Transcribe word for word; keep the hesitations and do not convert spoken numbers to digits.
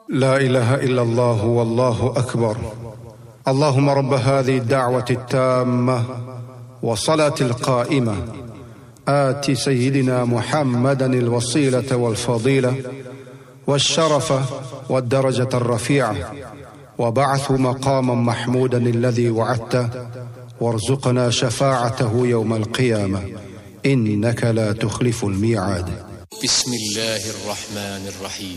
لا إله إلا الله والله أكبر. اللهم رب هذه الدعوة التامة والصلاة القائمة آت سيدنا محمدا الوسيلة والفضيلة والشرف والدرجة الرفيعة، وبعث مقاما محمودا الذي وعدته، وارزقنا شفاعته يوم القيامة إنك لا تخلف الميعاد. بسم الله الرحمن الرحيم.